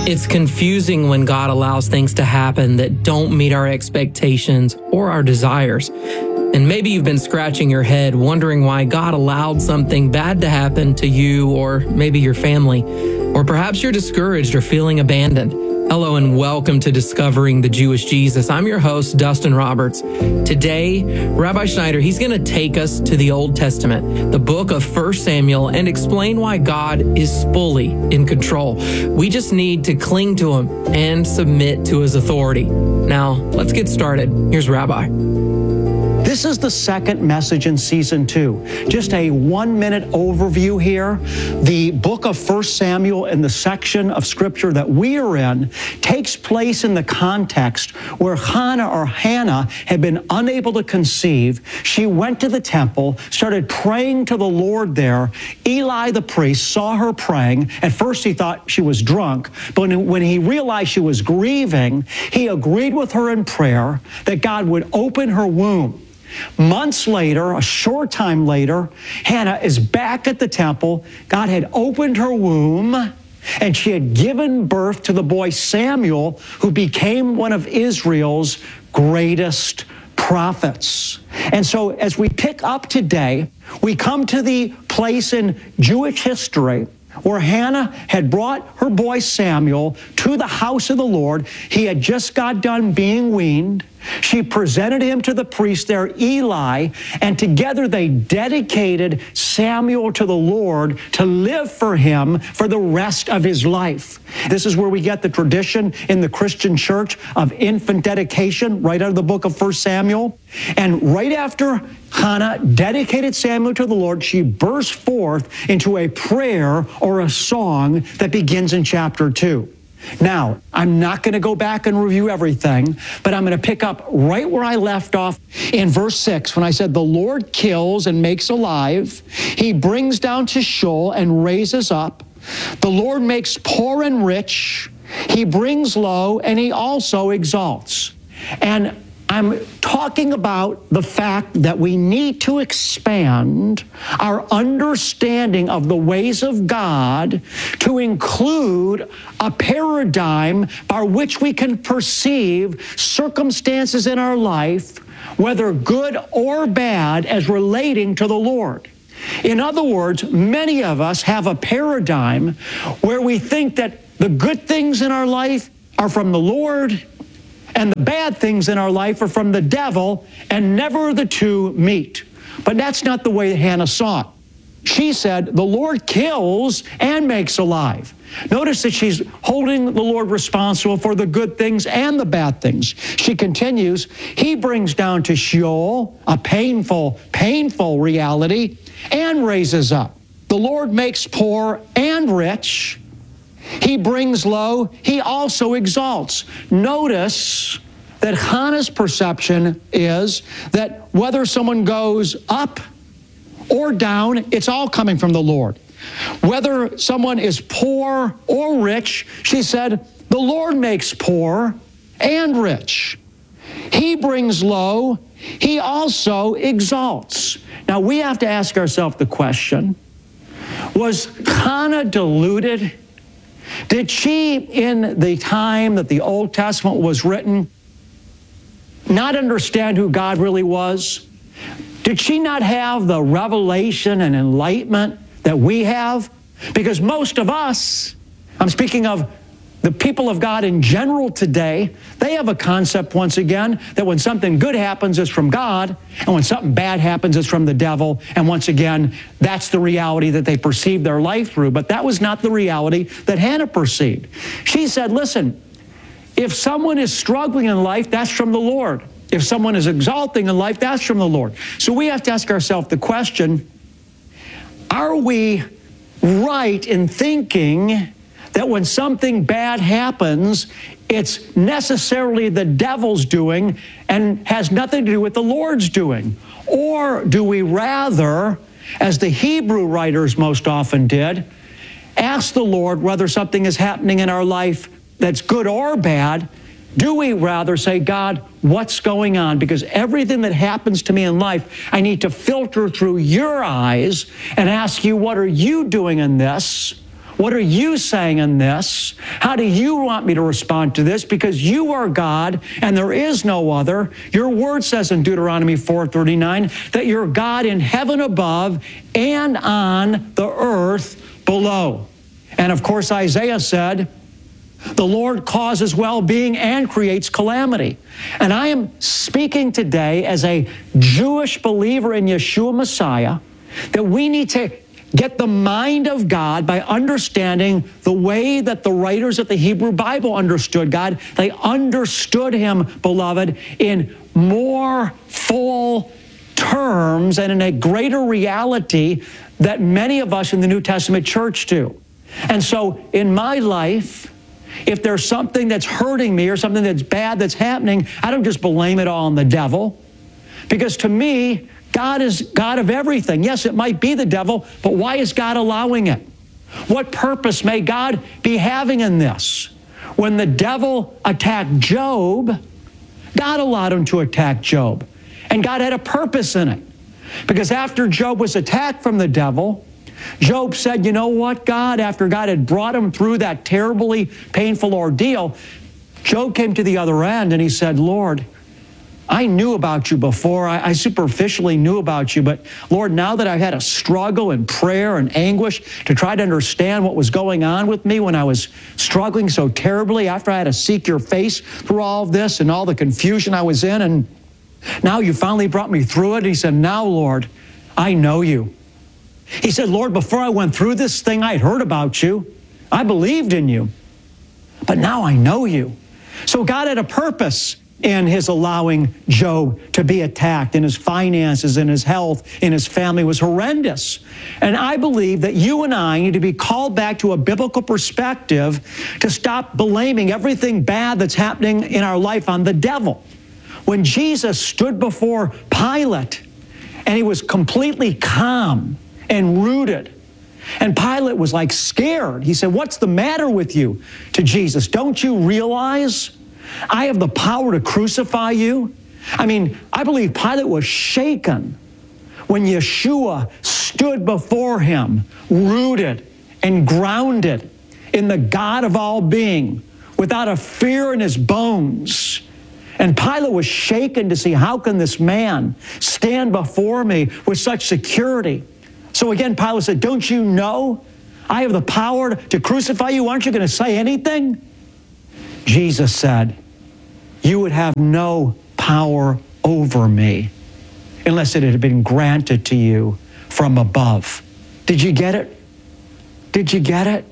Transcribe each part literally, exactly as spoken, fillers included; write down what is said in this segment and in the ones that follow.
It's confusing when God allows things to happen that don't meet our expectations or our desires. And maybe you've been scratching your head wondering why God allowed something bad to happen to you or maybe your family. Or perhaps you're discouraged or feeling abandoned. Hello and welcome to Discovering the Jewish Jesus. I'm your host, Dustin Roberts. Today, Rabbi Schneider, he's going to take us to the Old Testament, the book of First Samuel, and explain why God is fully in control. We just need to cling to him and submit to his authority. Now, let's get started. Here's Rabbi. This is the second message in season two. Just a one-minute overview here. The book of First Samuel and the section of Scripture that we are in takes place in the context where Hannah or Hannah had been unable to conceive. She went to the temple, started praying to the Lord there. Eli the priest saw her praying. At first he thought she was drunk, but when he realized she was grieving, he agreed with her in prayer that God would open her womb. Months later, a short time later, Hannah is back at the temple. God had opened her womb, and she had given birth to the boy Samuel, who became one of Israel's greatest prophets. And so as we pick up today, we come to the place in Jewish history where Hannah had brought her boy Samuel to the house of the Lord. He had just got done being weaned. She presented him to the priest there, Eli, and together they dedicated Samuel to the Lord to live for him for the rest of his life. This is where we get the tradition in the Christian church of infant dedication, right out of the book of First Samuel. And right after Hannah dedicated Samuel to the Lord, she burst forth into a prayer or a song that begins in chapter two. Now, I'm not going to go back and review everything, but I'm going to pick up right where I left off in verse six when I said, "The Lord kills and makes alive. He brings down to Sheol and raises up. The Lord makes poor and rich. He brings low and he also exalts." And I'm talking about the fact that we need to expand our understanding of the ways of God to include a paradigm by which we can perceive circumstances in our life, whether good or bad, as relating to the Lord. In other words, many of us have a paradigm where we think that the good things in our life are from the Lord, and the bad things in our life are from the devil, and never the two meet. But that's not the way Hannah saw it. She said, "The Lord kills and makes alive." Notice that she's holding the Lord responsible for the good things and the bad things. She continues, "He brings down to Sheol, a painful, painful reality, and raises up. The Lord makes poor and rich. He brings low, he also exalts." Notice that Hannah's perception is that whether someone goes up or down, it's all coming from the Lord. Whether someone is poor or rich, she said, "The Lord makes poor and rich. He brings low, he also exalts." Now we have to ask ourselves the question, was Hannah deluded? Did she, in the time that the Old Testament was written, not understand who God really was? Did she not have the revelation and enlightenment that we have? Because most of us, I'm speaking of the people of God in general today, they have a concept, once again, that when something good happens, it's from God, and when something bad happens, it's from the devil. And once again, that's the reality that they perceive their life through. But that was not the reality that Hannah perceived. She said, listen, if someone is struggling in life, that's from the Lord. If someone is exalting in life, that's from the Lord. So we have to ask ourselves the question, are we right in thinking that when something bad happens, it's necessarily the devil's doing and has nothing to do with the Lord's doing? Or do we rather, as the Hebrew writers most often did, ask the Lord whether something is happening in our life that's good or bad? Do we rather say, "God, what's going on?" Because everything that happens to me in life, I need to filter through your eyes and ask you, what are you doing in this? What are you saying in this? How do you want me to respond to this? Because you are God and there is no other. Your word says in Deuteronomy four thirty-nine that you're God in heaven above and on the earth below. And of course, Isaiah said, the Lord causes well-being and creates calamity. And I am speaking today as a Jewish believer in Yeshua Messiah that we need to get the mind of God by understanding the way that the writers of the Hebrew Bible understood God. They understood him, beloved, in more full terms and in a greater reality that many of us in the New Testament church do. And so in my life, if there's something that's hurting me or something that's bad that's happening, I don't just blame it all on the devil. Because to me, God is God of everything. Yes, it might be the devil, but why is God allowing it? What purpose may God be having in this? When the devil attacked Job, God allowed him to attack Job. And God had a purpose in it. Because after Job was attacked from the devil, Job said, you know what, God, after God had brought him through that terribly painful ordeal, Job came to the other end and he said, Lord, I knew about you before. I, I superficially knew about you. But Lord, now that I've had a struggle and prayer and anguish to try to understand what was going on with me when I was struggling so terribly after I had to seek your face through all of this and all the confusion I was in. And now you finally brought me through it. He said, now, Lord, I know you. He said, Lord, before I went through this thing, I'd heard about you. I believed in you. But now I know you. So God had a purpose in his allowing Job to be attacked, in his finances, in his health, in his family was horrendous. And I believe that you and I need to be called back to a biblical perspective to stop blaming everything bad that's happening in our life on the devil. When Jesus stood before Pilate and he was completely calm and rooted, and Pilate was like scared. He said, what's the matter with you? To Jesus, don't you realize I have the power to crucify you? I mean, I believe Pilate was shaken when Yeshua stood before him, rooted and grounded in the God of all being, without a fear in his bones. And Pilate was shaken to see, how can this man stand before me with such security? So again, Pilate said, don't you know I have the power to crucify you? Aren't you going to say anything? Jesus said, you would have no power over me unless it had been granted to you from above. Did you get it? Did you get it?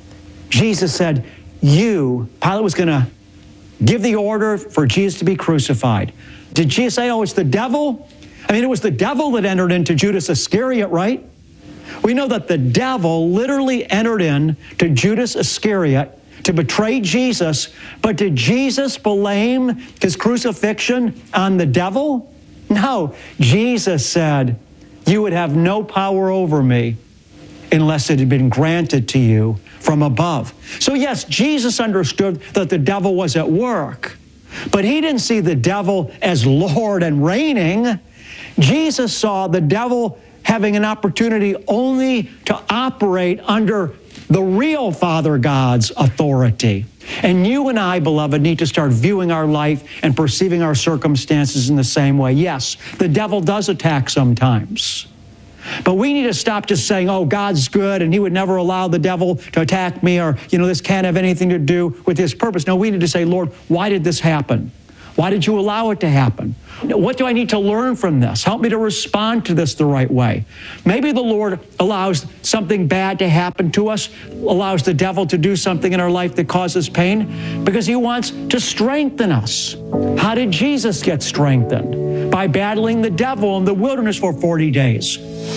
Jesus said, you, Pilate was going to give the order for Jesus to be crucified. Did Jesus say, oh, it's the devil? I mean, it was the devil that entered into Judas Iscariot, right? We know that the devil literally entered in to Judas Iscariot to betray Jesus, but did Jesus blame his crucifixion on the devil? No, Jesus said, you would have no power over me unless it had been granted to you from above. So yes, Jesus understood that the devil was at work, but he didn't see the devil as Lord and reigning. Jesus saw the devil having an opportunity only to operate under the real Father God's authority. And you and I, beloved, need to start viewing our life and perceiving our circumstances in the same way. Yes, the devil does attack sometimes. But we need to stop just saying, oh, God's good and he would never allow the devil to attack me, or, you know, this can't have anything to do with his purpose. No, we need to say, Lord, why did this happen? Why did you allow it to happen? What do I need to learn from this? Help me to respond to this the right way. Maybe the Lord allows something bad to happen to us, allows the devil to do something in our life that causes pain, because he wants to strengthen us. How did Jesus get strengthened? By battling the devil in the wilderness for forty days.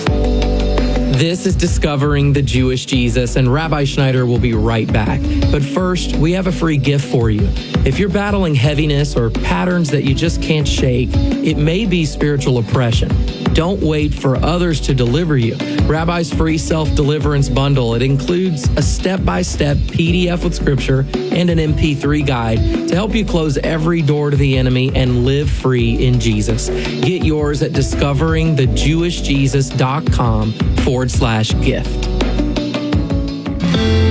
This is Discovering the Jewish Jesus, and Rabbi Schneider will be right back. But first, we have a free gift for you. If you're battling heaviness or patterns that you just can't shake, it may be spiritual oppression. Don't wait for others to deliver you. Rabbi's free self-deliverance bundle. It includes a step-by-step P D F with scripture and an M P three guide to help you close every door to the enemy and live free in Jesus. Get yours at discovering the jewish jesus dot com forward slash gift.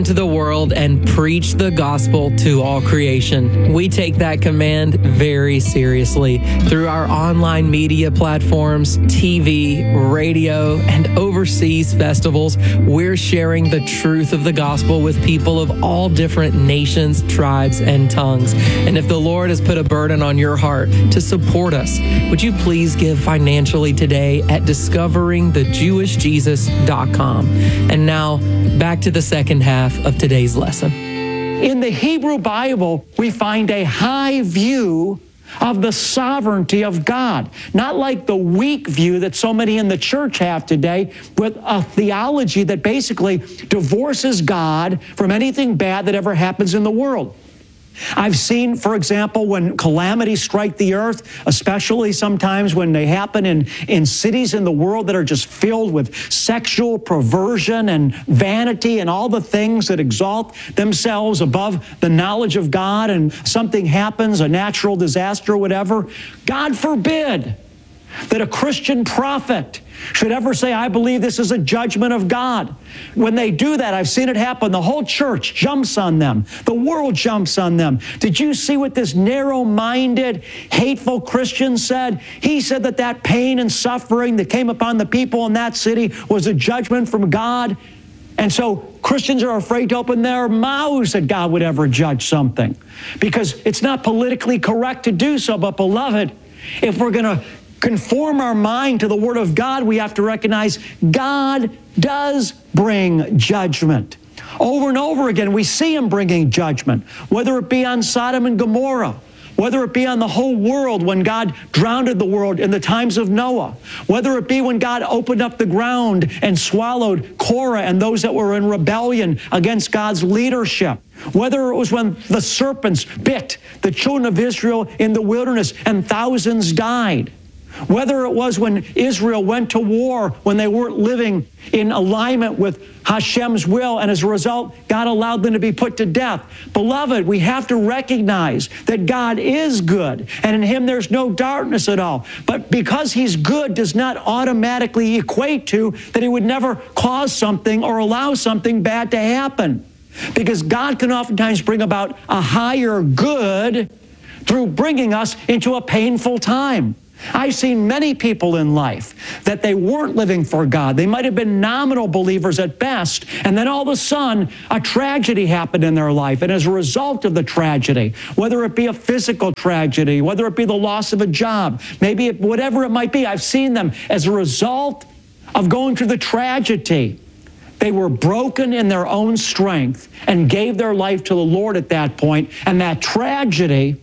into the world and preach the gospel to all creation. We take that command very seriously. Through our online media platforms, T V, radio, and overseas festivals, we're sharing the truth of the gospel with people of all different nations, tribes, and tongues. And if the Lord has put a burden on your heart to support us, would you please give financially today at discovering the jewish jesus dot com. And now, back to the second half of today's lesson. In the Hebrew Bible, we find a high view of the sovereignty of God, not like the weak view that so many in the church have today, with a theology that basically divorces God from anything bad that ever happens in the world. I've seen, for example, when calamities strike the earth, especially sometimes when they happen in, in cities in the world that are just filled with sexual perversion and vanity and all the things that exalt themselves above the knowledge of God, and something happens, a natural disaster or whatever, God forbid that a Christian prophet should ever say, I believe this is a judgment of God. When they do that, I've seen it happen. The whole church jumps on them. The world jumps on them. Did you see what this narrow-minded, hateful Christian said? He said that that pain and suffering that came upon the people in that city was a judgment from God. And so Christians are afraid to open their mouths that God would ever judge something, because it's not politically correct to do so. But beloved, if we're going to conform our mind to the Word of God, we have to recognize God does bring judgment. Over and over again, we see Him bringing judgment, whether it be on Sodom and Gomorrah, whether it be on the whole world when God drowned the world in the times of Noah, whether it be when God opened up the ground and swallowed Korah and those that were in rebellion against God's leadership, whether it was when the serpents bit the children of Israel in the wilderness and thousands died, whether it was when Israel went to war when they weren't living in alignment with Hashem's will, and as a result, God allowed them to be put to death. Beloved, we have to recognize that God is good, and in Him there's no darkness at all. But because He's good does not automatically equate to that He would never cause something or allow something bad to happen. Because God can oftentimes bring about a higher good through bringing us into a painful time. I've seen many people in life that they weren't living for God. They might have been nominal believers at best, and then all of a sudden, a tragedy happened in their life. And as a result of the tragedy, whether it be a physical tragedy, whether it be the loss of a job, maybe it, whatever it might be, I've seen them as a result of going through the tragedy. They were broken in their own strength and gave their life to the Lord at that point, and that tragedy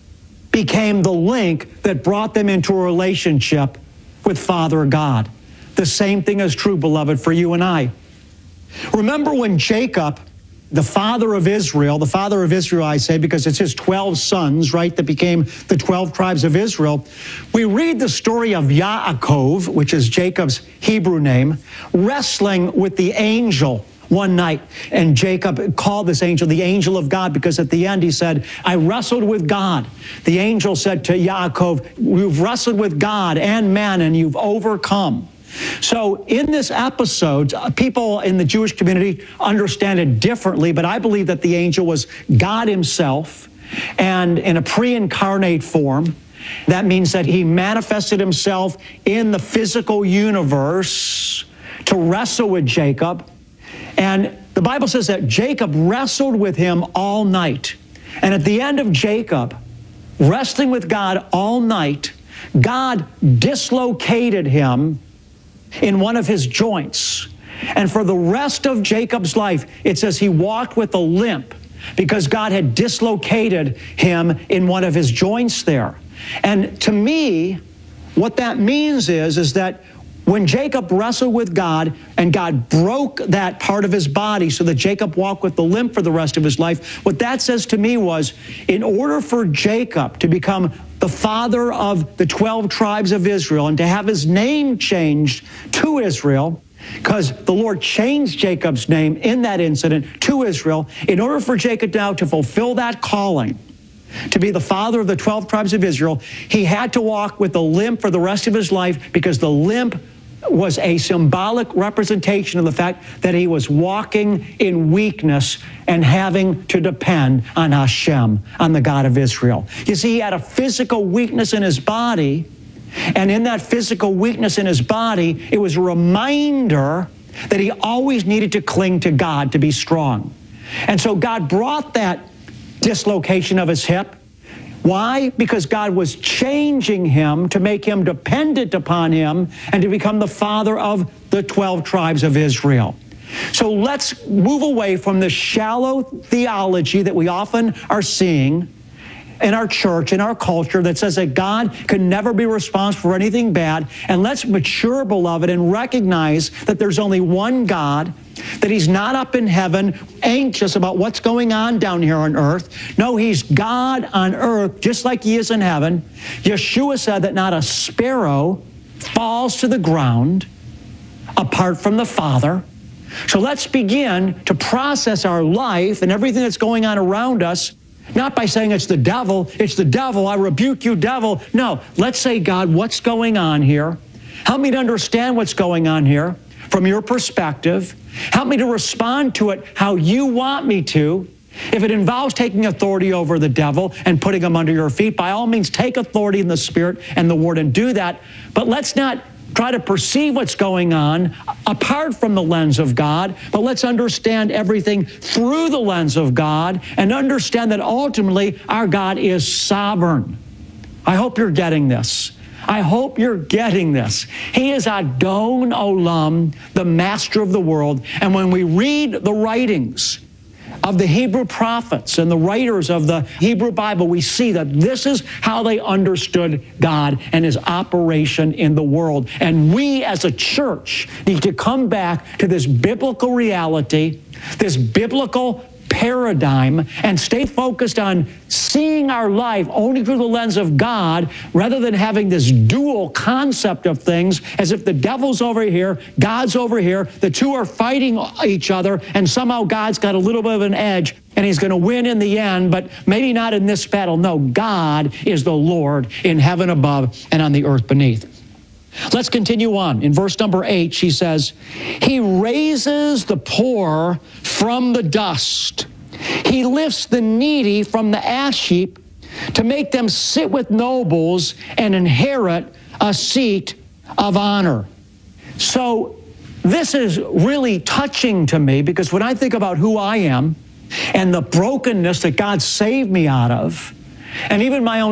became the link that brought them into a relationship with Father God. The same thing is true, beloved, for you and I. Remember when Jacob, the father of Israel, the father of Israel I say because it's his twelve sons, right, that became the twelve tribes of Israel. We read the story of Yaakov, which is Jacob's Hebrew name, wrestling with the angel one night. And Jacob called this angel the angel of God, because at the end he said, I wrestled with God. The angel said to Yaakov, you've wrestled with God and man, and you've overcome. So in this episode, people in the Jewish community understand it differently, but I believe that the angel was God Himself, and in a pre-incarnate form. That means that He manifested Himself in the physical universe to wrestle with Jacob. And the Bible says that Jacob wrestled with Him all night. And at the end of Jacob wrestling with God all night, God dislocated him in one of his joints. And for the rest of Jacob's life, it says he walked with a limp because God had dislocated him in one of his joints there. And to me, what that means is, is that when Jacob wrestled with God and God broke that part of his body so that Jacob walked with the limp for the rest of his life, what that says to me was, in order for Jacob to become the father of the twelve tribes of Israel and to have his name changed to Israel, because the Lord changed Jacob's name in that incident to Israel, in order for Jacob now to fulfill that calling, to be the father of the twelve tribes of Israel, he had to walk with the limp for the rest of his life, because the limp was a symbolic representation of the fact that he was walking in weakness and having to depend on Hashem, on the God of Israel. You see, he had a physical weakness in his body, and in that physical weakness in his body, it was a reminder that he always needed to cling to God to be strong. And so God brought that dislocation of his hip. Why? Because God was changing him to make him dependent upon him and to become the father of the twelve tribes of Israel. So let's move away from the shallow theology that we often are seeing in our church, in our culture, that says that God can never be responsible for anything bad. And let's mature, beloved, and recognize that there's only one God, that he's not up in heaven anxious about what's going on down here on earth. No, he's God on earth just like he is in heaven. Yeshua said that not a sparrow falls to the ground apart from the Father. So let's begin to process our life and everything that's going on around us, not by saying it's the devil, it's the devil, I rebuke you, devil. No, let's say, God, what's going on here? Help me to understand what's going on here from your perspective. Help me to respond to it how you want me to. If it involves taking authority over the devil and putting him under your feet, by all means, take authority in the Spirit and the Word and do that. But let's not try to perceive what's going on apart from the lens of God, but let's understand everything through the lens of God and understand that ultimately our God is sovereign. I hope you're getting this. I hope you're getting this. He is Adon Olam, the master of the world. And when we read the writings of the Hebrew prophets and the writers of the Hebrew Bible, we see that this is how they understood God and his operation in the world. And we as a church need to come back to this biblical reality, this biblical paradigm, and stay focused on seeing our life only through the lens of God, rather than having this dual concept of things as if the devil's over here, God's over here, the two are fighting each other, and somehow God's got a little bit of an edge and he's going to win in the end, but maybe not in this battle. No, God is the Lord in heaven above and on the earth beneath. Let's continue on. In verse number eight, she says, he raises the poor from the dust. He lifts the needy from the ash heap to make them sit with nobles and inherit a seat of honor. So this is really touching to me, because when I think about who I am and the brokenness that God saved me out of, and even my own